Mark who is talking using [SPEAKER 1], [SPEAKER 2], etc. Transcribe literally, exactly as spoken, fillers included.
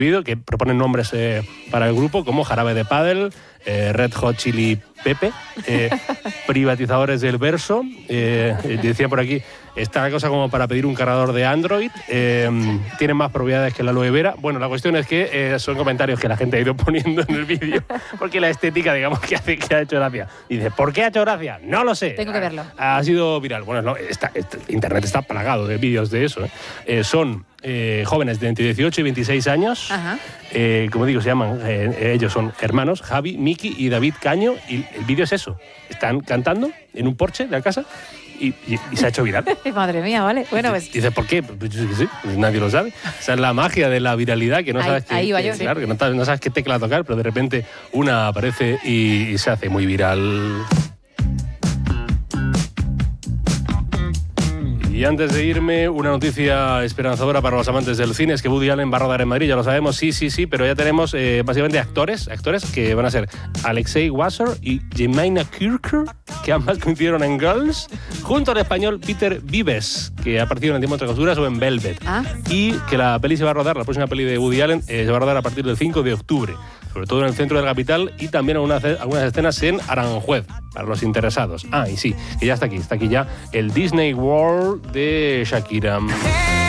[SPEAKER 1] que proponen nombres eh, para el grupo como Jarabe de Pádel, eh, Red Hot Chili Pepe, eh, privatizadores del verso, eh, decía por aquí, está la cosa como para pedir un cargador de Android, eh, tienen más propiedades que la aloe vera. Bueno, la cuestión es que eh, son comentarios que la gente ha ido poniendo en el vídeo, porque la estética, digamos, que, hace, que ha hecho gracia. Y dice, ¿por qué ha hecho gracia? No lo sé.
[SPEAKER 2] Tengo que verlo.
[SPEAKER 1] Ha, ha sido viral. Bueno, no, está, está, Internet está plagado de vídeos de eso. ¿eh? Eh, son eh, jóvenes de entre dieciocho y veintiséis años.
[SPEAKER 2] Ajá.
[SPEAKER 1] Eh, como digo, se llaman, eh, ellos son hermanos, Javi, Miki y David Caño, y el vídeo es eso. Están cantando en un porche de la casa y, y, y se ha hecho viral.
[SPEAKER 2] Madre mía, vale. Bueno, pues...
[SPEAKER 1] Dices, ¿por qué? Pues, sí, pues nadie lo sabe. Esa es la magia de la viralidad, que no
[SPEAKER 2] ahí,
[SPEAKER 1] sabes qué,
[SPEAKER 2] ahí va
[SPEAKER 1] que,
[SPEAKER 2] yo,
[SPEAKER 1] claro,
[SPEAKER 2] sí.
[SPEAKER 1] que no, no sabes qué tecla tocar, pero de repente una aparece y, y se hace muy viral. Y antes de irme, una noticia esperanzadora para los amantes del cine es que Woody Allen va a rodar en Madrid, ya lo sabemos, sí, sí, sí, pero ya tenemos eh, básicamente actores, actores que van a ser Alexei Wasser y Jemina Kirker, que ambas coincidieron en Girls, junto al español Peter Vives, que ha aparecido en El tiempo entre costuras o en Velvet.
[SPEAKER 2] Ah.
[SPEAKER 1] Y que la peli se va a rodar, la próxima peli de Woody Allen, eh, se va a rodar a partir del cinco de octubre. Sobre todo en el centro de la capital y también algunas, algunas escenas en Aranjuez, para los interesados. Ah, y sí, que ya está aquí, está aquí ya el Disney World de Shakira.